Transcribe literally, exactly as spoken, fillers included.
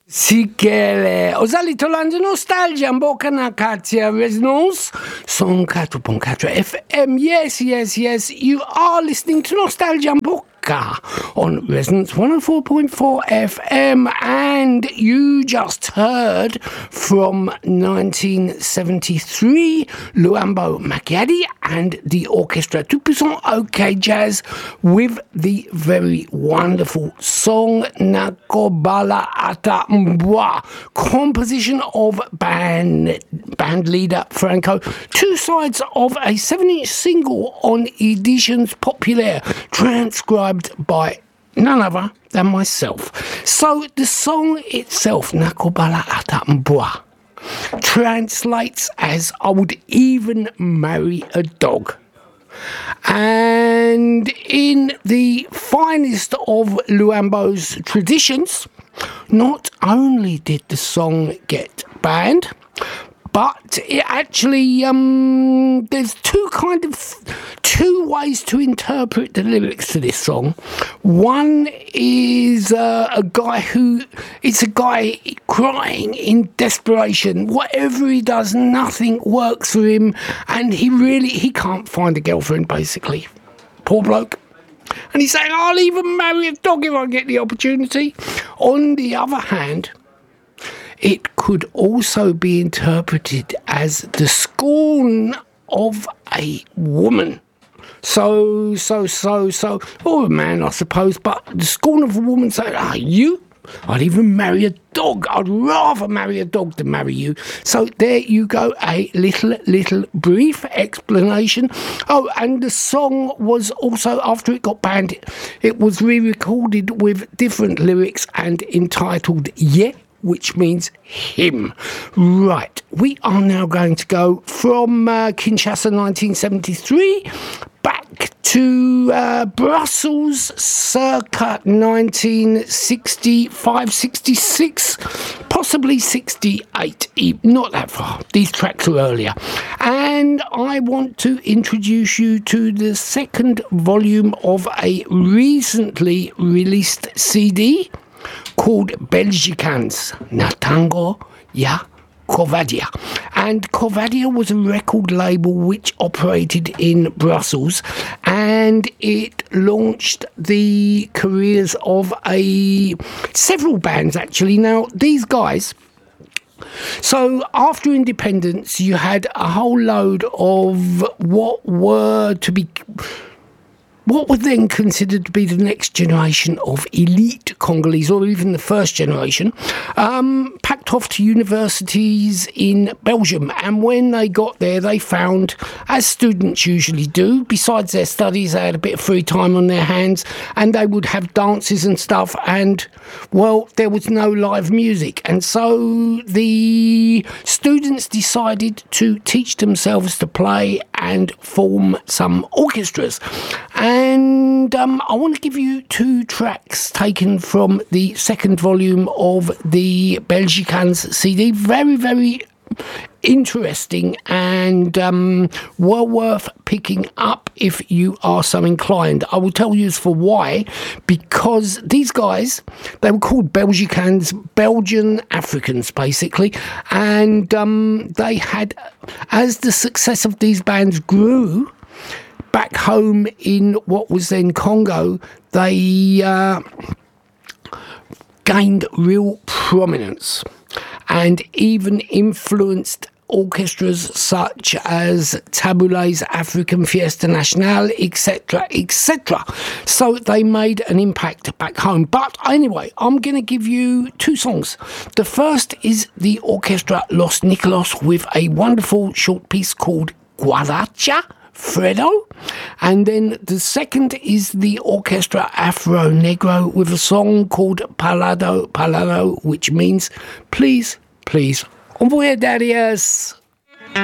Si che ho salito l'Ange Nostalgia in bocca na Katia Resonance Son quatre point quatre F M. Yes, yes, yes, you are listening to Nostalgia in bocca on Resonance one oh four point four F M, and you just heard from nineteen seventy-three Luambo Macchiati and the orchestra two percent OK Jazz with the very wonderful song Nakobala Ata Mbwa, composition of band band leader Franco, two sides of a seven inch single on Editions Populaire, transcribed by none other than myself. So the song itself, Nakobala Ata Mbwa, translates as I would even marry a dog. And in the finest of Luambo's traditions, not only did the song get banned, but it actually, um, there's two kind of, two ways to interpret the lyrics to this song. One is uh, a guy who, it's a guy crying in desperation. Whatever he does, nothing works for him, and he really, he can't find a girlfriend, basically. Poor bloke. And he's saying, I'll even marry a dog if I get the opportunity. On the other hand, it could also be interpreted as the scorn of a woman. So, so, so, so, or a man, I suppose, but the scorn of a woman saying, ah, you? I'd even marry a dog. I'd rather marry a dog than marry you. So there you go, a little, little brief explanation. Oh, and the song was also, after it got banned, it was re-recorded with different lyrics and entitled Yeah, which means him. Right, we are now going to go from uh, Kinshasa nineteen seventy-three back to uh, Brussels circa nineteen sixty-five sixty-six, possibly sixty-eight, not that far. These tracks are earlier. And I want to introduce you to the second volume of a recently released C D called Belgicans, Natango Ya Covadia. And Covadia was a record label which operated in Brussels, and it launched the careers of a several bands actually. Now these guys, so after independence you had a whole load of what were to be what were then considered to be the next generation of elite Congolese, or even the first generation, um, packed off to universities in Belgium. And when they got there, they found, as students usually do, besides their studies, they had a bit of free time on their hands, and they would have dances and stuff, and, well, there was no live music. And so the students decided to teach themselves to play and form some orchestras. And um, I want to give you two tracks taken from the second volume of the Belgicans C D. Very, very interesting and um, well worth picking up if you are so inclined. I will tell you as for why, because these guys, they were called Belgicans, Belgian Africans basically, and um, they had, as the success of these bands grew back home in what was then Congo, they uh, gained real prominence and even influenced orchestras such as Tabulay's African Fiesta Nationale, et cetera, et cetera. So they made an impact back home. But anyway, I'm going to give you two songs. The first is the Orchestra Los Nicolos with a wonderful short piece called Guaracha Fredo, and then the second is the Orchestra Afro Negro with a song called Palado Palado, which means please, please, envoyez derrière.